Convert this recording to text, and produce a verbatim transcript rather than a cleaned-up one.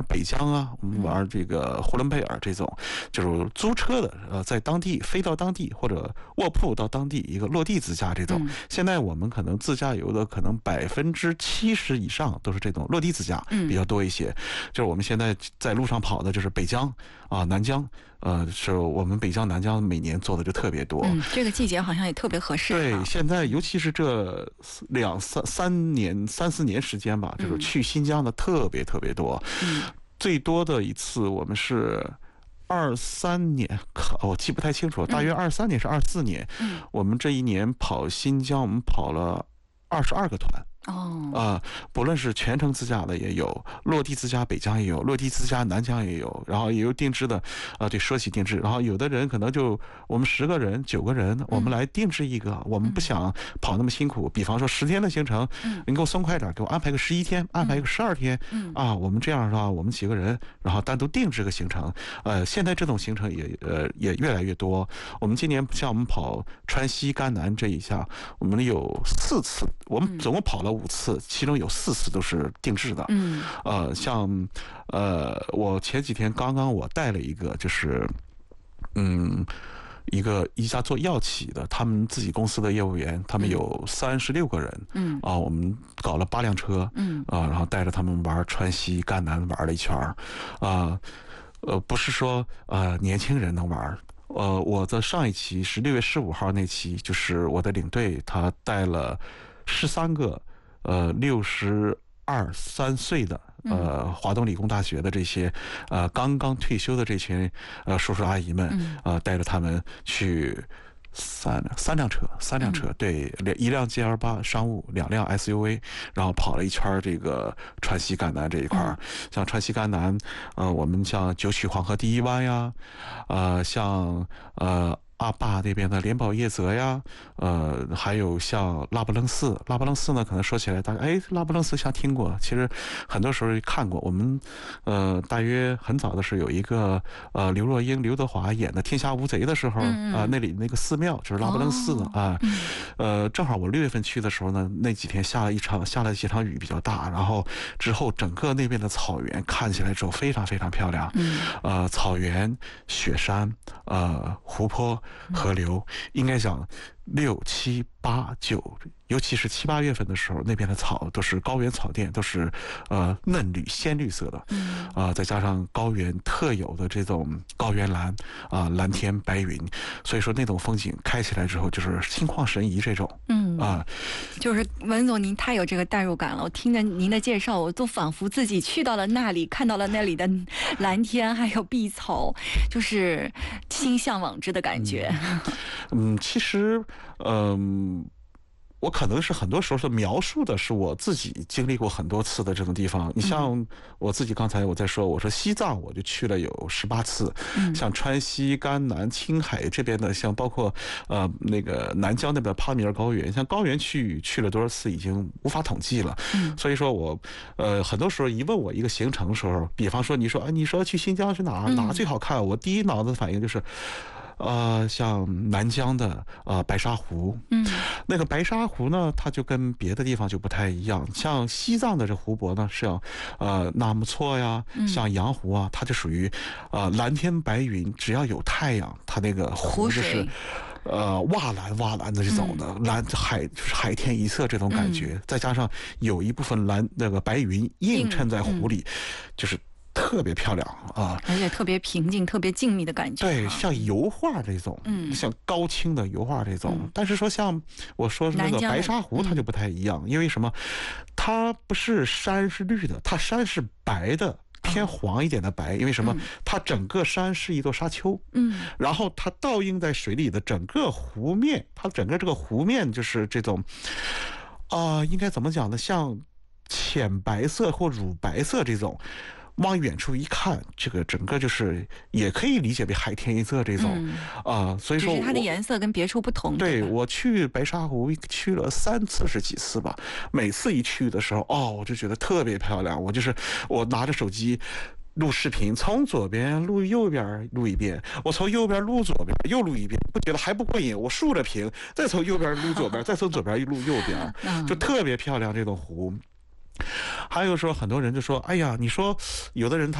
北疆啊，我们玩这个呼伦贝尔这种，就是租车的，呃，在当地飞到当地或者卧铺到当地一个落地自驾这种。现在我们可能自驾游的可能百分之七十以上都是这种落地自驾比较多一些。就是我们现在在路上跑的就是北疆啊、南疆。呃，是我们北疆、南疆每年做的就特别多。 嗯，这个季节好像也特别合适。 对，现在尤其是这两三三年、三四年时间吧，就是去新疆的特别特别多。嗯，最多的一次我们是二三年，我记不太清楚，大约二三年是二四年。嗯，我们这一年跑新疆，我们跑了二十二个团。哦，啊、呃，不论是全程自驾的也有，落地自驾北疆也有，落地自驾南疆也有，然后也有定制的，啊、呃，对，说起定制，然后有的人可能就我们十个人、九个人，我们来定制一个，嗯、我们不想跑那么辛苦，比方说十天的行程，嗯、你给我松快点，给我安排个十一天，安排个十二天，嗯、啊，我们这样的话，我们几个人，然后单独定制个行程，呃，现在这种行程也呃也越来越多。我们今年像我们跑川西甘南这一下，我们有四次，我们总共跑了五次，其中有四次都是定制的。嗯，呃，像呃，我前几天刚刚我带了一个，就是嗯，一个一家做药企的，他们自己公司的业务员，他们有三十六个人。嗯，啊，我们搞了八辆车。嗯，啊，然后带着他们玩川西甘南玩了一圈儿，啊，呃，不是说呃年轻人能玩。呃，我的上一期是六月十五号那期，就是我的领队他带了十三个呃六十二三岁的呃华东理工大学的这些呃刚刚退休的这群呃叔叔阿姨们，呃带着他们去三三辆车，三辆车，对，一辆 G L 八 商务，两辆 S U V， 然后跑了一圈这个川西赣南这一块儿。像川西赣南，呃，我们像九曲黄河第一湾呀，呃，像呃。阿坝那边的莲宝叶泽呀，呃，还有像拉卜楞寺，拉卜楞寺呢，可能说起来大家哎，拉卜楞寺像听过，其实很多时候看过。我们呃，大约很早的时候有一个呃，刘若英、刘德华演的《天下无贼》的时候啊、嗯呃，那里那个寺庙就是拉卜楞寺啊。哦、呃，正好我六月份去的时候呢，那几天下了一场下了几场雨比较大，然后之后整个那边的草原看起来之后非常非常漂亮。嗯，呃，草原、雪山、呃，湖泊。河流，应该讲六七八九，尤其是七八月份的时候，那边的草都是高原草甸，都是呃嫩绿鲜绿色的，啊、呃，再加上高原特有的这种高原蓝啊、呃，蓝天白云，所以说那种风景开起来之后就是心旷神怡这种，嗯啊、呃， 就是文总您太有这个代入感了，我听着您的介绍，我都仿佛自己去到了那里，看到了那里的蓝天还有碧草，就是心向往之的感觉。 嗯，嗯其实，嗯、呃。我可能是很多时候是描述的是我自己经历过很多次的这种地方。你像我自己刚才我在说，我说西藏我就去了有十八次，嗯、像川西、甘南、青海这边的，像包括呃那个南疆那边帕米尔高原，像高原去去了多少次已经无法统计了。嗯、所以说我呃很多时候一问我一个行程的时候，比方说你说啊你说去新疆是哪哪最好看，我第一脑子反应就是。呃，像南疆的呃白沙湖，嗯，那个白沙湖呢，它就跟别的地方就不太一样。像西藏的这湖泊呢，像呃纳木错呀，像羊湖啊，它就属于呃蓝天白云，只要有太阳，它那个湖就是。呃，瓦蓝瓦蓝的这种的、嗯、蓝海就是海天一色这种感觉，嗯、再加上有一部分蓝那个白云映衬在湖里，嗯、就是特别漂亮啊， 而且特别平静、特别静谧的感觉。 对，像油画这种，嗯，像高清的油画这种。嗯、但是说像我说那个白沙湖，它就不太一样，嗯、因为什么？它不是山是绿的，它山是白的。偏黄一点的白，因为什么？它整个山是一座沙丘，嗯，然后它倒映在水里的整个湖面，它整个这个湖面就是这种，啊、呃，应该怎么讲呢？像浅白色或乳白色这种。往远处一看，这个整个就是也可以理解为海天一色这种啊、嗯呃，所以说只是它的颜色跟别处不同。 对，我去白沙湖去了三次是几次吧，每次一去的时候，哦，我就觉得特别漂亮。我就是我拿着手机录视频，从左边录右边录一遍，我从右边录左边又录一遍，不觉得还不过瘾，我竖着屏，再从右边录左边，再从左边一录右边，就特别漂亮这种湖。还有说很多人就说，哎呀，你说有的人他。